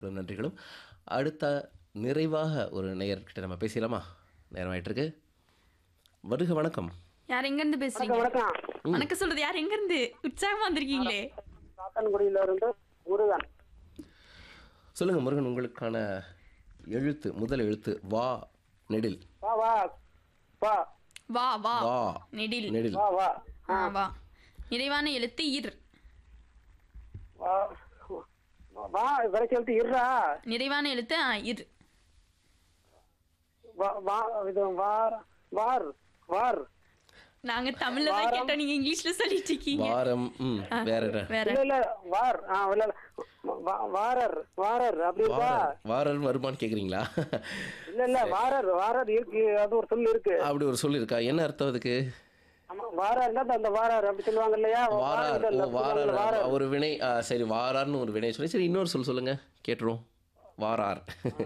நன்றிகளும். அடுத்த நிறைவாக ஒரு நேயர்கிட்ட நம்ம பேசலாமா? நேரம் ஆயிட்டிருக்கு. வருக வணக்கம். யார் எங்கேருந்து பேசுறீங்க? வணக்கம். வணக்கம் சொல்றது யார் எங்கேருந்து? உற்சாகமா வந்திருக்கீங்களே. சாத்தன்குடியில இருந்து முருகன். சொல்லுங்க முருகன், உங்களுக்கான எழுத்து, முதல் எழுத்து வா நெடில். வா வா வா வா வா வா நெடில். நெடில். வா வா வா. நிறைவான எழுத்து இர். வா வா வரைக்கும் எழுத்து இருறா. நிறைவான எழுத்து இர். வா வா இது வார் வார் வார். நாங்க தமிழ்ல தான் கேட்டோம், நீங்க இங்கிலீஷ்ல சொல்லிட்டு இருக்கீங்க. வாரம். வேற என்ன? வேற இல்ல இல்ல வார் இல்ல வாரர் வாரர் அப்படி இருக்கா? வாரர் வருமான்னு கேக்குறீங்களா? இல்ல இல்ல வாரர் வாரர் இருக்கு, அது ஒரு சொல் இருக்கு. அப்படி ஒரு சொல் இருக்கா? என்ன அர்த்தம் அதுக்கு? ஆமா வாரர்னா அந்த வாரர் அப்படி சொல்லுவாங்க இல்லையா? வாரார். ஓ, வாரார். வாரர் ஒரு வினை. சரி, வாரார்னு ஒரு வினை சொல்லி, சரி இன்னொரு சொல் சொல்லுங்க கேட்டுரும். வாரார்.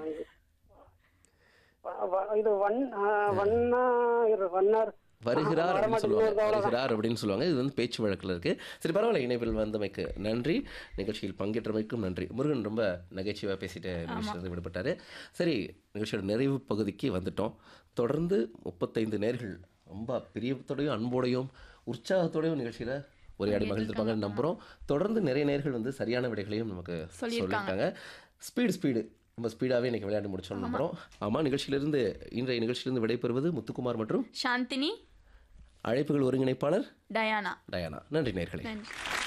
இது வண்ணா வண்ணர் வருகிறார் அப்படின்னு சொல்லுவாங்க. வருகிறார் அப்படின்னு சொல்லுவாங்க. இது வந்து பேச்சு வழக்கில் இருக்கு. சரி, பரவாயில்ல. இணைப்பில் வந்தமைக்கு நன்றி. நிகழ்ச்சியில் பங்கேற்றமைக்கும் நன்றி. முருகன் ரொம்ப நகைச்சுவையாக பேசிட்டு நிகழ்ச்சியிலிருந்து விடுபட்டாரு. சரி, நிகழ்ச்சியோட நிறைவு பகுதிக்கு வந்துட்டோம். தொடர்ந்து 35 நேர்கள் ரொம்ப பிரியத்தோடையும் அன்போடையும் உற்சாகத்தோடையும் நிகழ்ச்சியில் உரையாடி மகிழ்ந்திருப்பாங்கன்னு நம்புகிறோம். தொடர்ந்து நிறைய நேர்கள் வந்து சரியான விடைகளையும் நமக்கு சொல்லியிருக்காங்க. ஸ்பீடு ரொம்ப ஸ்பீடாகவே இன்றைக்கி விளையாண்டு முடிச்சோம் நம்புகிறோம். ஆமாம், இன்றைய நிகழ்ச்சியிலிருந்து விடைபெறுவது முத்துக்குமார் மற்றும் சாந்தினி. அழைப்புகள் ஒருங்கிணைப்பாளர் டயானா. நன்றி நேயர்களே. நன்றி.